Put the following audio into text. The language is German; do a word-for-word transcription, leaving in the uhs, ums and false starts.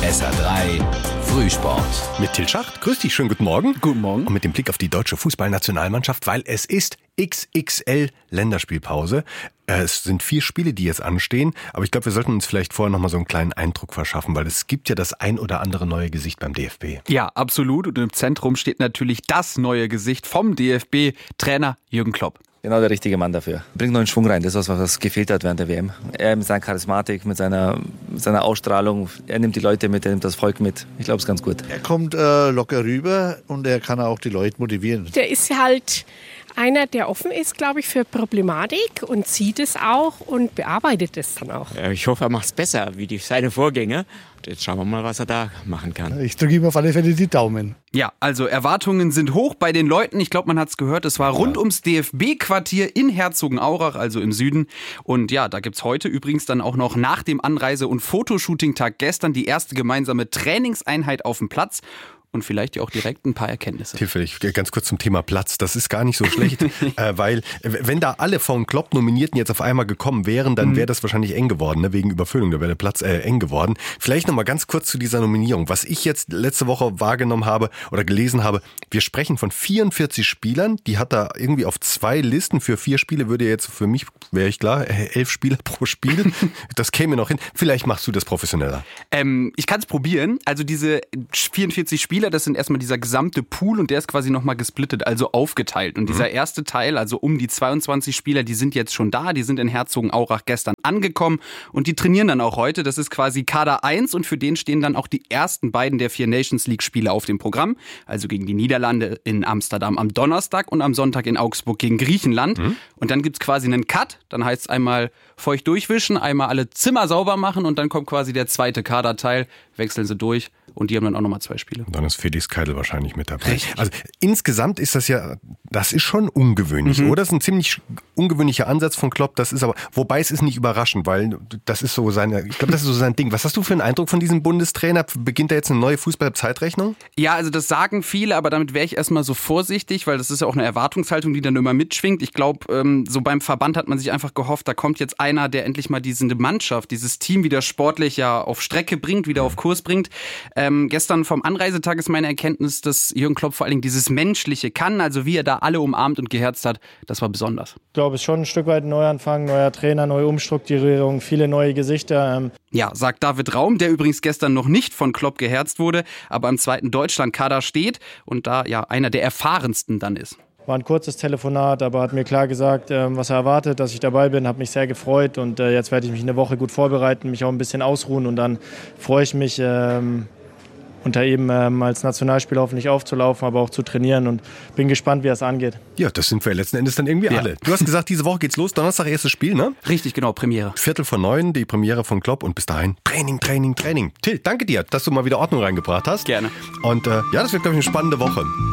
S R drei Frühsport. Mit Till Schacht. Grüß dich, schönen guten Morgen. Guten Morgen. Und mit dem Blick auf die deutsche Fußballnationalmannschaft, weil es ist X X L Länderspielpause. Es sind vier Spiele, die jetzt anstehen, aber ich glaube, wir sollten uns vielleicht vorher noch mal so einen kleinen Eindruck verschaffen, weil es gibt ja das ein oder andere neue Gesicht beim D F B. Ja, absolut. Und im Zentrum steht natürlich das neue Gesicht vom D F B-Trainer Jürgen Klopp. Genau der richtige Mann dafür. Bringt neuen Schwung rein, das ist was, was gefehlt hat während der W M. Er mit seiner Charismatik, mit seiner, mit seiner Ausstrahlung, er nimmt die Leute mit, er nimmt das Volk mit. Ich glaube, es ist ganz gut. Er kommt äh, locker rüber und er kann auch die Leute motivieren. Der ist halt einer, der offen ist, glaube ich, für Problematik und sieht es auch und bearbeitet es dann auch. Ich hoffe, er macht es besser wie die, seine Vorgänger. Jetzt schauen wir mal, was er da machen kann. Ich drücke ihm auf alle Fälle die Daumen. Ja, also Erwartungen sind hoch bei den Leuten. Ich glaube, man hat es gehört, es war rund ums D F B-Quartier in Herzogenaurach, also im Süden. Und ja, da gibt's heute übrigens dann auch noch nach dem Anreise- und Fotoshooting-Tag gestern die erste gemeinsame Trainingseinheit auf dem Platz. Und vielleicht ja auch direkt ein paar Erkenntnisse. Hier vielleicht ganz kurz zum Thema Platz. Das ist gar nicht so schlecht, äh, weil wenn da alle vom Klopp-Nominierten jetzt auf einmal gekommen wären, dann wäre das wahrscheinlich eng geworden, ne? Wegen Überfüllung, da wäre der Platz äh, eng geworden. Vielleicht nochmal ganz kurz zu dieser Nominierung. Was ich jetzt letzte Woche wahrgenommen habe oder gelesen habe, wir sprechen von vierundvierzig Spielern. Die hat da irgendwie auf zwei Listen. Für vier Spiele würde jetzt für mich, wäre ich klar, elf Spieler pro Spiel. Das käme noch hin. Vielleicht machst du das professioneller. Ähm, ich kann es probieren. Also diese vierundvierzig Spieler, das sind erstmal dieser gesamte Pool und der ist quasi nochmal gesplittet, also aufgeteilt. Und dieser erste Teil, also um die zweiundzwanzig Spieler, die sind jetzt schon da, die sind in Herzogenaurach gestern angekommen und die trainieren dann auch heute. Das ist quasi Kader eins und für den stehen dann auch die ersten beiden der vier Nations League Spiele auf dem Programm. Also gegen die Niederlande in Amsterdam am Donnerstag und am Sonntag in Augsburg gegen Griechenland. Mhm. Und dann gibt's quasi einen Cut, dann heißt es einmal feucht durchwischen, einmal alle Zimmer sauber machen und dann kommt quasi der zweite Kaderteil, wechseln sie durch. Und die haben dann auch nochmal zwei Spiele. Und dann ist Felix Keidel wahrscheinlich mit dabei. Richtig. Also insgesamt ist das ja, das ist schon ungewöhnlich, mhm. oder? Das ist ein ziemlich ungewöhnlicher Ansatz von Klopp. Das ist aber, wobei es ist nicht überraschend, weil das ist so seine, ich glaube, das ist so sein Ding. Was hast du für einen Eindruck von diesem Bundestrainer? Beginnt da jetzt eine neue Fußball-Zeitrechnung? Ja, also das sagen viele, aber damit wäre ich erstmal so vorsichtig, weil das ist ja auch eine Erwartungshaltung, die dann immer mitschwingt. Ich glaube, so beim Verband hat man sich einfach gehofft, da kommt jetzt einer, der endlich mal diese Mannschaft, dieses Team wieder sportlich ja auf Strecke bringt, wieder auf Kurs bringt. Ähm, gestern vom Anreisetag ist meine Erkenntnis, dass Jürgen Klopp vor allen Dingen dieses Menschliche kann, also wie er da alle umarmt und geherzt hat, das war besonders. Ich glaube, es ist schon ein Stück weit ein Neuanfang, neuer Trainer, neue Umstrukturierung, viele neue Gesichter. Ja, sagt David Raum, der übrigens gestern noch nicht von Klopp geherzt wurde, aber im zweiten Deutschlandkader steht und da ja einer der erfahrensten dann ist. War ein kurzes Telefonat, aber hat mir klar gesagt, was er erwartet, dass ich dabei bin, habe mich sehr gefreut und jetzt werde ich mich eine Woche gut vorbereiten, mich auch ein bisschen ausruhen und dann freue ich mich, ähm, unter eben ähm, als Nationalspieler hoffentlich aufzulaufen, aber auch zu trainieren und bin gespannt, wie es angeht. Ja, das sind wir letzten Endes dann irgendwie ja. alle. Du hast gesagt, diese Woche geht's los, Donnerstag erstes Spiel, ne? Richtig, genau, Premiere. Viertel vor neun, die Premiere von Klopp und bis dahin Training, Training, Training. Till, danke dir, dass du mal wieder Ordnung reingebracht hast. Gerne. Und äh, ja, das wird, glaube ich, eine spannende Woche.